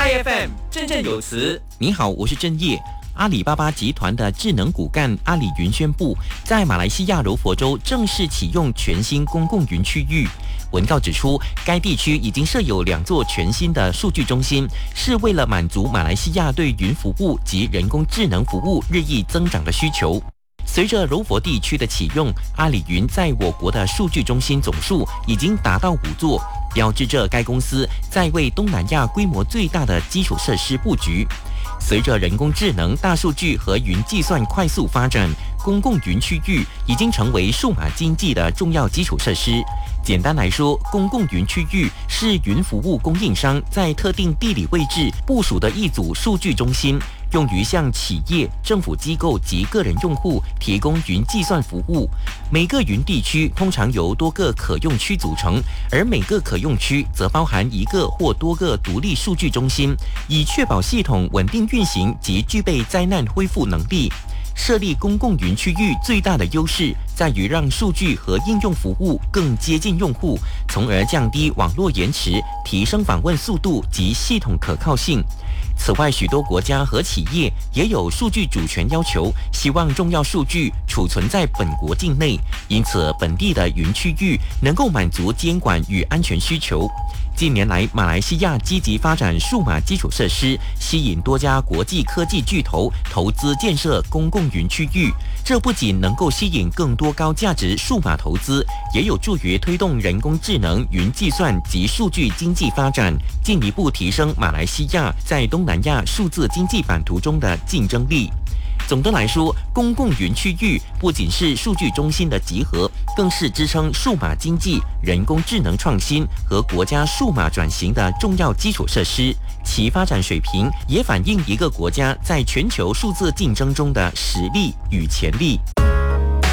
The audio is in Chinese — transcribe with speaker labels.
Speaker 1: ，IFM 振振有词。
Speaker 2: 你好，我是郑业。阿里巴巴集团的智能骨干阿里云宣布，在马来西亚柔佛州正式启用全新公共云区域。文告指出，该地区已经设有2座全新的数据中心，是为了满足马来西亚对云服务及人工智能服务日益增长的需求。随着柔佛地区的启用，阿里云在我国的数据中心总数已经达到5座，标志着该公司在为东南亚规模最大的基础设施布局。随着人工智能、大数据和云计算快速发展，公共云区域已经成为数码经济的重要基础设施。简单来说，公共云区域是云服务供应商在特定地理位置部署的一组数据中心，用于向企业、政府机构及个人用户提供云计算服务。每个云地区通常由多个可用区组成，而每个可用区则包含1个或多个独立数据中心，以确保系统稳定运行及具备灾难恢复能力。设立公共云区域最大的优势在于让数据和应用服务更接近用户，从而降低网络延迟，提升访问速度及系统可靠性。此外，许多国家和企业也有数据主权要求，希望重要数据储存在本国境内，因此本地的云区域能够满足监管与安全需求。近年来，马来西亚积极发展数码基础设施，吸引多家国际科技巨头投资建设公共云区域。这不仅能够吸引更多高价值数码投资，也有助于推动人工智能、云计算及数据经济发展，进一步提升马来西亚在东南亚数字经济版图中的竞争力。总的来说，公共云区域不仅是数据中心的集合，更是支撑数码经济、人工智能创新和国家数码转型的重要基础设施。其发展水平也反映一个国家在全球数字竞争中的实力与潜力。